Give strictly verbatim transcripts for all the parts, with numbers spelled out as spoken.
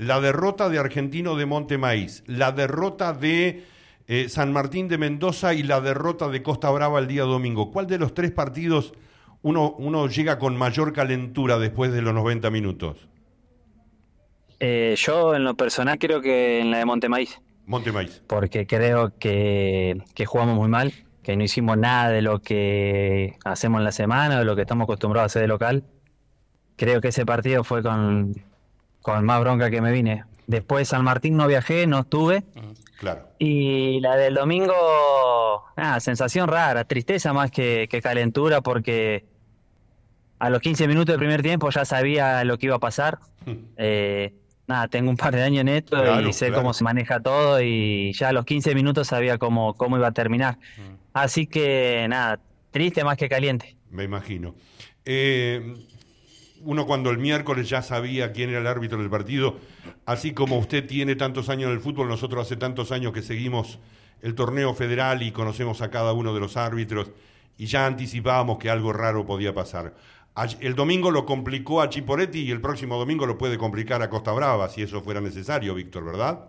la derrota de Argentino de Montemaíz, la derrota de eh, San Martín de Mendoza y la derrota de Costa Brava el día domingo. ¿Cuál de los tres partidos uno, uno llega con mayor calentura después de los noventa minutos? Eh, yo en lo personal creo que en la de Montemaíz, Montemaíz. porque creo que, que jugamos muy mal, que no hicimos nada de lo que hacemos en la semana, de lo que estamos acostumbrados a hacer de local. Creo que ese partido fue con, con más bronca que me vine. Después San Martín no viajé, no estuve. Claro. Y la del domingo, nada, sensación rara, tristeza más que, que calentura, porque a los quince minutos del primer tiempo ya sabía lo que iba a pasar. Eh, nada, tengo un par de años en esto Claro, y sé claro. cómo se maneja todo, y ya a los quince minutos sabía cómo, cómo iba a terminar. Así que nada, triste más que caliente. Me imagino. Eh, uno cuando el miércoles ya sabía quién era el árbitro del partido, así como usted tiene tantos años en el fútbol, nosotros hace tantos años que seguimos el torneo federal y conocemos a cada uno de los árbitros y ya anticipábamos que algo raro podía pasar. El domingo lo complicó a Chiporetti y el próximo domingo lo puede complicar a Costa Brava, si eso fuera necesario, Víctor, ¿verdad?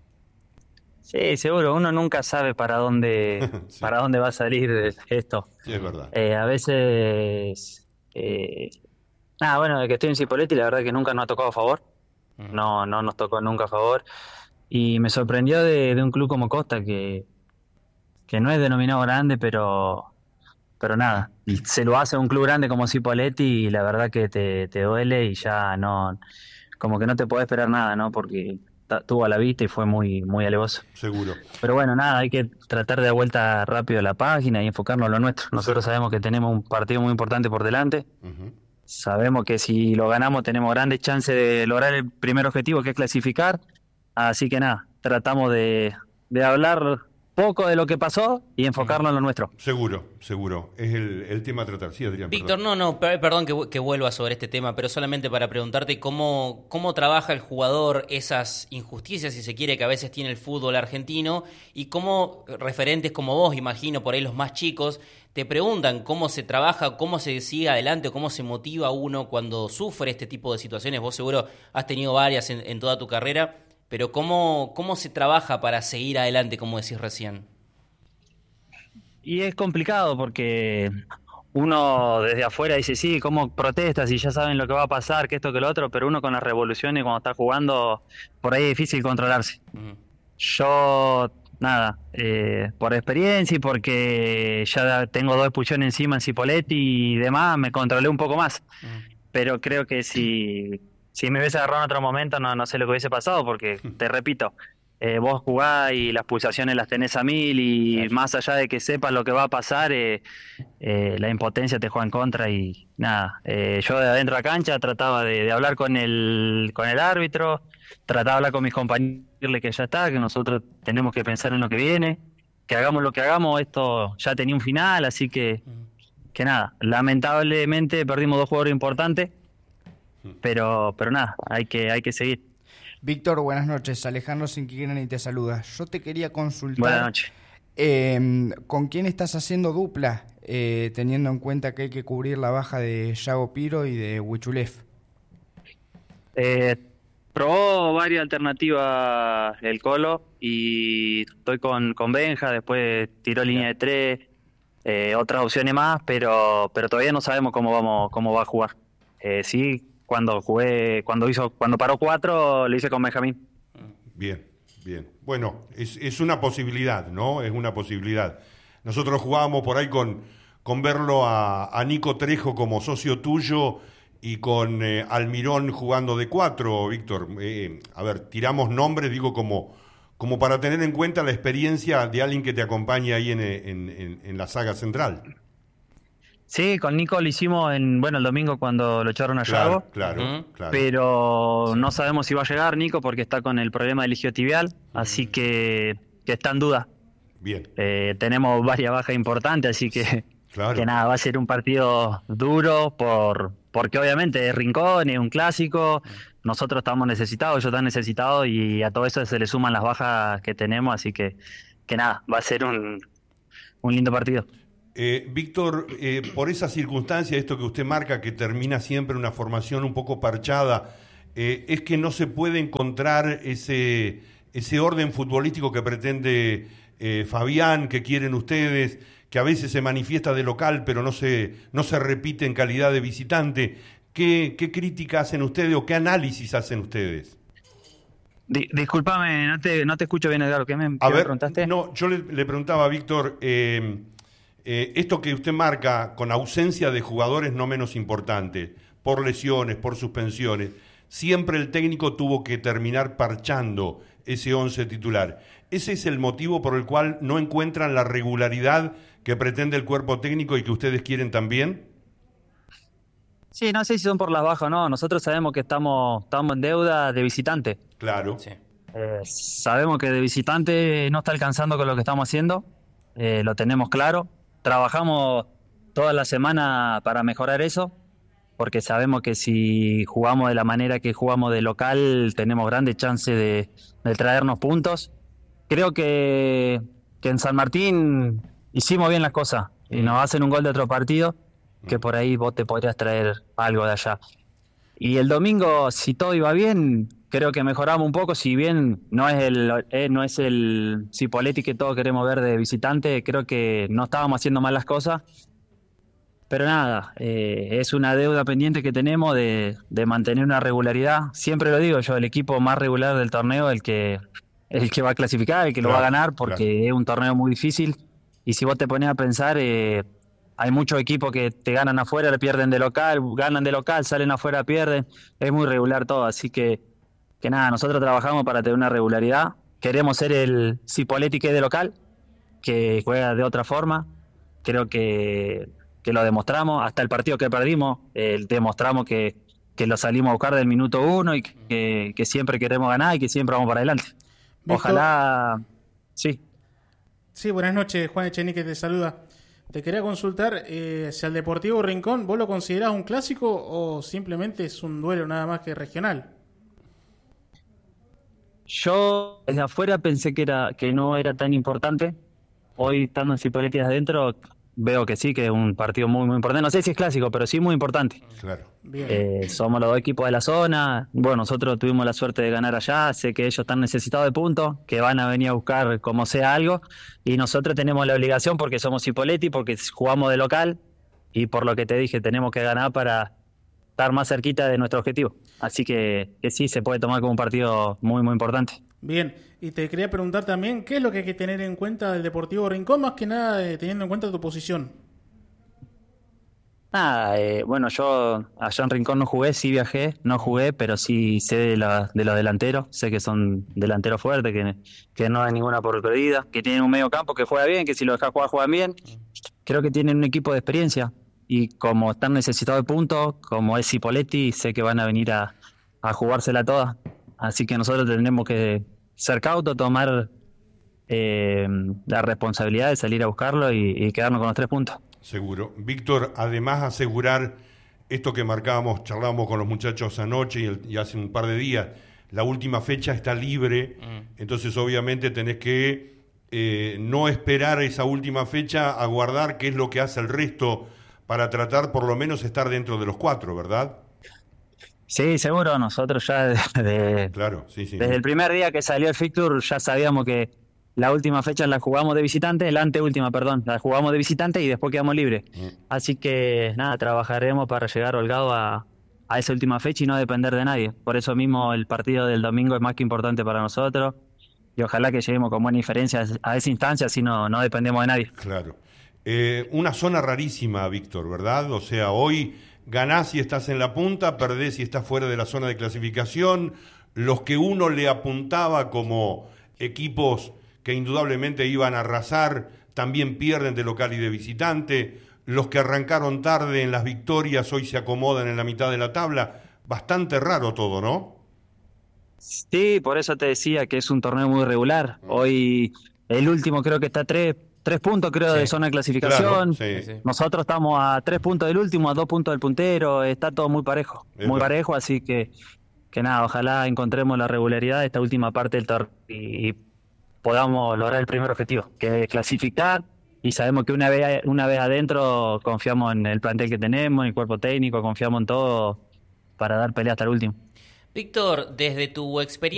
Sí, seguro, uno nunca sabe para dónde, Sí. para dónde va a salir esto. Sí, es verdad. Eh, a veces, eh, nada, bueno, de que estoy en Cipolletti, la verdad que nunca nos ha tocado a favor. No, no nos tocó nunca a favor. Y me sorprendió de, de un club como Costa, que, que no es denominado grande, pero, pero nada, se lo hace a un club grande como Cipolletti y la verdad que te, te duele y ya no, como que no te podés esperar nada, ¿no? Porque ta- tuvo a la vista y fue muy, muy alevoso. Seguro. Pero bueno, nada, hay que tratar de dar vuelta rápido a la página y enfocarnos en lo nuestro. Nosotros sabemos que tenemos un partido muy importante por delante. Uh-huh. Sabemos que si lo ganamos tenemos grandes chances de lograr el primer objetivo, que es clasificar. Así que nada, tratamos de, de hablar poco de lo que pasó y enfocarnos en lo nuestro. Seguro, seguro. Es el, el tema a tratar. Sí, Adrián, Víctor, perdón. no, no, per- perdón que, vu- que vuelva sobre este tema, pero solamente para preguntarte cómo, cómo trabaja el jugador esas injusticias, si se quiere, que a veces tiene el fútbol argentino, y cómo referentes como vos, imagino, por ahí los más chicos, te preguntan cómo se trabaja, cómo se sigue adelante, cómo se motiva uno cuando sufre este tipo de situaciones. Vos seguro has tenido varias en, en toda tu carrera, pero cómo, cómo se trabaja para seguir adelante, como decís recién. Y es complicado porque uno desde afuera dice, sí, ¿cómo protestas? Y ya saben lo que va a pasar, que esto, que lo otro, pero uno con las revoluciones cuando está jugando, por ahí es difícil controlarse. Ujú. Yo, nada, eh, por experiencia y porque ya tengo dos expulsiones encima en Cipolletti y demás, me controlé un poco más. Ujú. Pero creo que si, si me hubiese agarrado en otro momento, no, no sé lo que hubiese pasado, porque, te repito, eh, vos jugás y las pulsaciones las tenés a mil y Claro. más allá de que sepas lo que va a pasar, eh, eh, la impotencia te juega en contra y nada. Eh, yo de adentro de la cancha trataba de, de hablar con el, con el árbitro, trataba de hablar con mis compañeros, decirle que ya está, que nosotros tenemos que pensar en lo que viene, que hagamos lo que hagamos, esto ya tenía un final, así que, que nada, lamentablemente perdimos dos jugadores importantes, pero, pero nada, hay que, hay que seguir. Víctor, buenas noches. Alejandro Sinquirani te saluda. Yo te quería consultar Buenas noches. eh, ¿con quién estás haciendo dupla, eh, teniendo en cuenta que hay que cubrir la baja de Yago Piro y de Huichulef? Eh, probó varias alternativas el Colo y estoy con, con Benja, después tiró línea de tres, eh, otras opciones más, pero pero todavía no sabemos cómo vamos cómo va a jugar. Eh, sí, cuando jugué, cuando hizo, cuando paró cuatro, lo hice con Benjamín. Bien, bien. Bueno, es, es una posibilidad, ¿no? Es una posibilidad. Nosotros jugábamos por ahí con, con verlo a, a Nico Trejo como socio tuyo y con eh, Almirón jugando de cuatro, Víctor. Eh, a ver, tiramos nombres, digo, como, como para tener en cuenta la experiencia de alguien que te acompaña ahí en, en, en, en la saga central. Sí, con Nico lo hicimos en, bueno, el domingo cuando lo echaron a Yago. Claro, claro, Ujú. claro. Pero no sabemos si va a llegar Nico porque está con el problema del isquiotibial, así que, que está en duda. Bien, Eh, tenemos varias bajas importantes, así que, claro. que nada, va a ser un partido duro por porque obviamente es Rincón, es un clásico, nosotros estamos necesitados, ellos están necesitados y a todo eso se le suman las bajas que tenemos, así que, que nada, va a ser un, un lindo partido. Eh, Víctor, eh, por esa circunstancia, esto que usted marca, que termina siempre una formación un poco parchada, eh, es que no se puede encontrar ese, ese orden futbolístico que pretende eh, Fabián, que quieren ustedes, que a veces se manifiesta de local, pero no se, no se repite en calidad de visitante. ¿Qué, qué crítica hacen ustedes o qué análisis hacen ustedes? Di, disculpame, no te, no te escucho bien, Edgardo. ¿Qué me, qué A ver, me preguntaste? No, yo le, le preguntaba a Víctor, eh, eh, esto que usted marca con ausencia de jugadores no menos importantes, por lesiones, por suspensiones, siempre el técnico tuvo que terminar parchando ese once titular. ¿Ese es el motivo por el cual no encuentran la regularidad que pretende el cuerpo técnico y que ustedes quieren también? Sí, no sé si son por las bajas o no. Nosotros sabemos que estamos, estamos en deuda de visitante. Claro. Sí. Eh, sabemos que de visitante no está alcanzando con lo que estamos haciendo. Eh, lo tenemos claro. Trabajamos toda la semana para mejorar eso, porque sabemos que si jugamos de la manera que jugamos de local, tenemos grandes chances de, de traernos puntos. Creo que, que en San Martín hicimos bien las cosas y nos hacen un gol de otro partido, que por ahí vos te podrías traer algo de allá. Y el domingo, si todo iba bien, creo que mejoramos un poco, si bien no es el eh, no es el Cipolletti que todos queremos ver de visitante, creo que no estábamos haciendo mal las cosas. Pero nada, eh, es una deuda pendiente que tenemos de, de mantener una regularidad. Siempre lo digo yo, el equipo más regular del torneo, el que, el que va a clasificar, el que Claro, lo va a ganar, porque claro. es un torneo muy difícil. Y si vos te pones a pensar, eh, hay muchos equipos que te ganan afuera, le pierden de local, ganan de local, salen afuera, pierden. Es muy regular todo, así que, que nada, nosotros trabajamos para tener una regularidad. Queremos ser el Cipolletti que es de local, que juega de otra forma. Creo que, que lo demostramos. Hasta el partido que perdimos, eh, demostramos que, que lo salimos a buscar del minuto uno y que, que siempre queremos ganar y que siempre vamos para adelante. Víctor. Ojalá... Sí. Sí, buenas noches, Juan Echenique te saluda. Te quería consultar eh, si al Deportivo Rincón vos lo considerás un clásico o simplemente es un duelo nada más que regional. Yo desde afuera pensé que era que no era tan importante. Hoy estando en Cipolletti adentro veo que sí, que es un partido muy muy importante. No sé si es clásico, pero sí muy importante. Claro. Bien. Eh, somos los dos equipos de la zona. Bueno, nosotros tuvimos la suerte de ganar allá. Sé que ellos están necesitados de puntos, que van a venir a buscar como sea algo. Y nosotros tenemos la obligación porque somos Cipolletti, porque jugamos de local. Y por lo que te dije, tenemos que ganar para estar más cerquita de nuestro objetivo. Así que, que sí, se puede tomar como un partido muy muy importante. Bien, y te quería preguntar también, ¿qué es lo que hay que tener en cuenta del Deportivo Rincón? Más que nada eh, teniendo en cuenta tu posición. Nada, eh, bueno, yo allá en Rincón no jugué, sí viajé, no jugué, pero sí sé de, la, de los delanteros, sé que son delanteros fuertes, que, que no hay ninguna por perdida, que tienen un medio campo que juega bien, que si lo dejas jugar, juegan bien. Creo que tienen un equipo de experiencia y como están necesitados de puntos, como es Cipolletti, sé que van a venir a, a jugársela toda. Así que nosotros tenemos que ser cautos, tomar eh, la responsabilidad de salir a buscarlo y, y quedarnos con los tres puntos. Seguro. Víctor, además asegurar esto que marcábamos, charlábamos con los muchachos anoche y, el, y hace un par de días, la última fecha está libre, mm. entonces obviamente tenés que eh, no esperar esa última fecha, aguardar qué es lo que hace el resto para tratar por lo menos estar dentro de los cuatro, ¿verdad? Sí, seguro, nosotros ya de, de, claro, sí, sí, desde sí. el primer día que salió el fixture ya sabíamos que la última fecha la jugamos de visitante, la anteúltima, perdón, la jugamos de visitante y después quedamos libres. Mm. Así que nada, trabajaremos para llegar holgado a, a esa última fecha y no depender de nadie. Por eso mismo el partido del domingo es más que importante para nosotros y ojalá que lleguemos con buena diferencia a esa instancia, así no, no dependemos de nadie. Claro. Eh, una zona rarísima, Víctor, ¿verdad? O sea, hoy ganás si estás en la punta, perdés si estás fuera de la zona de clasificación. Los que uno le apuntaba como equipos que indudablemente iban a arrasar, también pierden de local y de visitante. Los que arrancaron tarde en las victorias hoy se acomodan en la mitad de la tabla. Bastante raro todo, ¿no? Sí, por eso te decía que es un torneo muy regular. Hoy el último creo que está a tres, tres puntos creo sí. de zona de clasificación. Claro, sí. Nosotros estamos a tres puntos del último, a dos puntos del puntero. Está todo muy parejo, es muy verdad. parejo, así que que nada, ojalá encontremos la regularidad de esta última parte del torneo y, y podamos lograr el primer objetivo, que es clasificar, y sabemos que una vez una vez adentro confiamos en el plantel que tenemos, en el cuerpo técnico, confiamos en todo para dar pelea hasta el último. Víctor, desde tu experiencia